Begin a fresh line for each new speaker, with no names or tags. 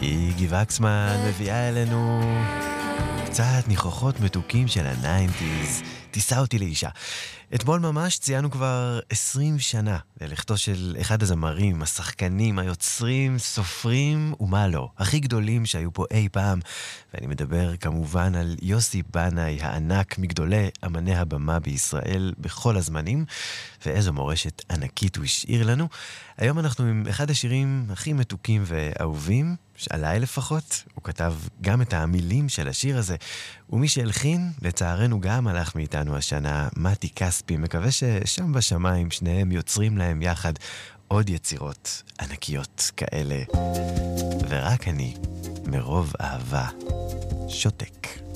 איגי וקסמן מביאה אלינו קצת ניחוחות מתוקים של ה-90s. תיסע אותי לאישה. אתמול ממש ציינו כבר 20 שנה ללכתו של אחד הזמרים, השחקנים, היוצרים, סופרים ומה לא, הכי גדולים שהיו פה אי פעם. ואני מדבר כמובן על יוסי בנאי הענק, מגדולי אמני הבמה בישראל בכל הזמנים, ואיזו מורשת ענקית הוא השאיר לנו. היום אנחנו עם אחד השירים הכי מתוקים ואהובים, עליי לפחות. הוא כתב גם את המילים של השיר הזה, ומי שהלחין, לצערנו גם הלך מאיתנו השנה, מתי כספי. מקווה ששם בשמיים שניהם יוצרים להם יחד עוד יצירות ענקיות כאלה. ורק אני, מרוב אהבה, שותק.